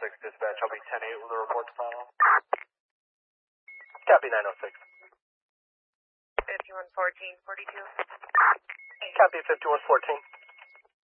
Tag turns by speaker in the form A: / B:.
A: dispatch. I'll be 10-8 with a report to final. Copy 906.
B: 5114, 42.
A: Copy 5114.